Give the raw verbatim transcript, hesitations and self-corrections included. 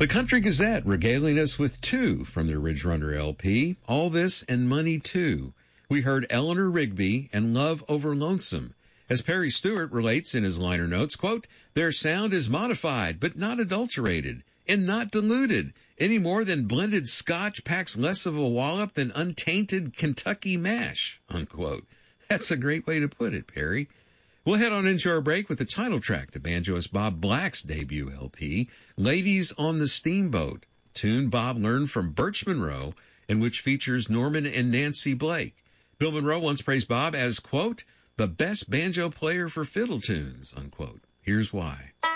The Country Gazette regaling us with two from their Ridge Runner L P, All This and Money Too. We heard Eleanor Rigby and Love Over Lonesome. As Perry Stewart relates in his liner notes, quote, their sound is modified but not adulterated and not diluted, any more than blended scotch packs less of a wallop than untainted Kentucky mash, unquote. That's a great way to put it, Perry. We'll head on into our break with the title track to banjoist Bob Black's debut L P, Ladies on the Steamboat, tune Bob learned from Birch Monroe, and which features Norman and Nancy Blake. Bill Monroe once praised Bob as, quote, the best banjo player for fiddle tunes, unquote. Here's why.